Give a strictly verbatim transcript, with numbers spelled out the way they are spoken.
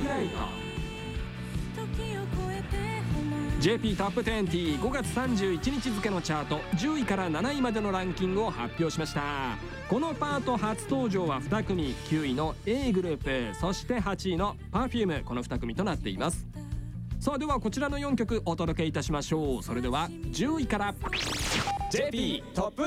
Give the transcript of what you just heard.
イライト。 ジェーピー トップにじゅうごがつさんじゅういちにち付のチャートじゅういからなないまでのランキングを発表しました。このパート初登場はに組、きゅういの A グループ、そしてはちいの Perfume、 このに組となっています。さあではこちらのよんきょくお届けいたしましょう。それではじゅういから ジェーピー トップ